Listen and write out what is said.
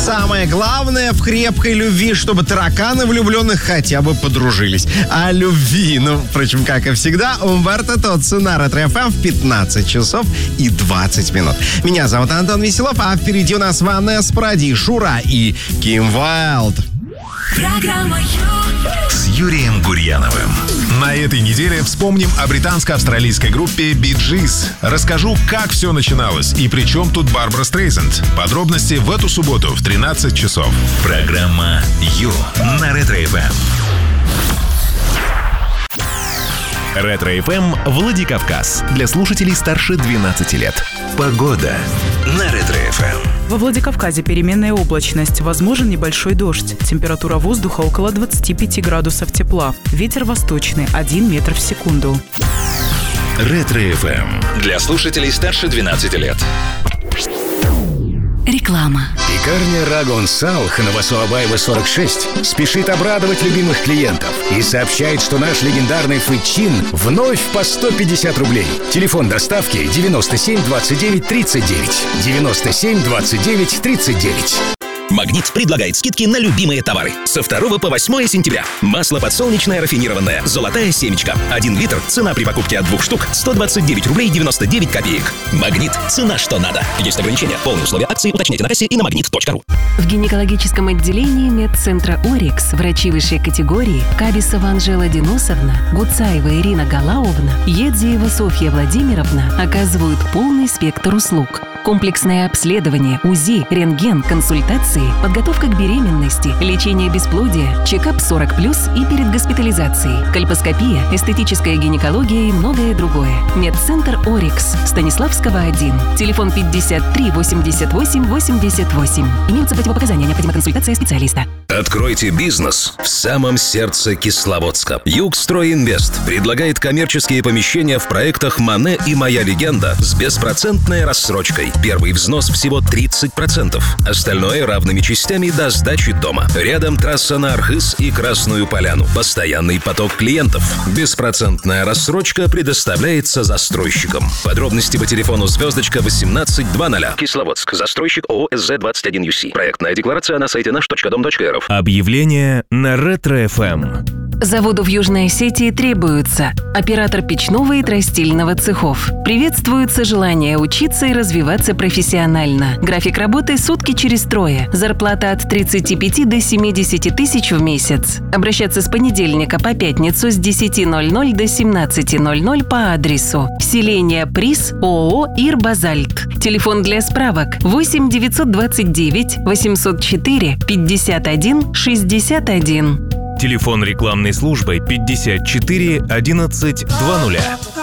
Самое главное в крепкой любви, чтобы тараканы влюбленных хотя бы подружились. О любви, впрочем, как и всегда, Умберто Тоззи на Ретро-ФМ в 15 часов и 20 минут. Меня зовут Антон Веселов, а впереди у нас Ванесса Паради, Шура и Ким Вайлд. Программа с Юрием Гурьяновым. На этой неделе вспомним о британско-австралийской группе Bee Gees. Расскажу, как все начиналось и при чем тут Барбара Стрейзанд. Подробности в эту субботу в 13 часов. Программа Ю на Ретро-ФМ. Ретро-ФМ Владикавказ. Для слушателей старше 12 лет. Погода на Ретро-ФМ. Во Владикавказе переменная облачность, возможен небольшой дождь. Температура воздуха около 25 градусов тепла. Ветер восточный 1 метр в секунду. Ретро-ФМ. Для слушателей старше 12 лет. Реклама. Пекарня Рагон Салх на Васуабаева 46 спешит обрадовать любимых клиентов и сообщает, что наш легендарный фычин вновь по 150 рублей. Телефон доставки 97 29 39. 97 29 39. «Магнит» предлагает скидки на любимые товары. Со 2 по 8 сентября. Масло подсолнечное рафинированное «Золотая семечка». 1 литр. Цена при покупке от 2 штук 129 рублей 99 копеек. «Магнит». Цена что надо. Есть ограничения. Полные условия акции уточняйте на кассе и на магнит.ру. В гинекологическом отделении медцентра «Орикс» врачи высшей категории Кабисова Анжела Денисовна, Гуцаева Ирина Галауовна, Едзиева Софья Владимировна оказывают полный спектр услуг. Комплексное обследование, УЗИ, рентген, консультации, подготовка к беременности, лечение бесплодия, чекап 40+, и перед госпитализацией, кольпоскопия, эстетическая гинекология и многое другое. Медцентр «Орикс», Станиславского, 1. Телефон 53 88 88. Имеются противопоказания, необходима консультация специалиста. Откройте бизнес в самом сердце Кисловодска. Югстройинвест предлагает коммерческие помещения в проектах «Мане» и «Моя легенда» с беспроцентной рассрочкой. Первый взнос всего 30%. Остальное равными частями до сдачи дома. Рядом трасса на Архыз и Красную Поляну. Постоянный поток клиентов. Беспроцентная рассрочка предоставляется застройщикам. Подробности по телефону звездочка 1820. Кисловодск. Застройщик ООО СЗ-21ЮС. Проектная декларация на сайте наш.дом.рф. Объявление на Ретро-ФМ. Заводу в Южной Осетии требуется оператор печного и тростильного цехов. Приветствуется желание учиться и развиваться профессионально. График работы сутки через трое. Зарплата от 35 до 70 тысяч в месяц. Обращаться с понедельника по пятницу с 10:00 до 17:00 по адресу селение Приз, ООО «Ирбазальт». Телефон для справок 8 929 804 51 61. Телефон рекламной службы 54 11 20.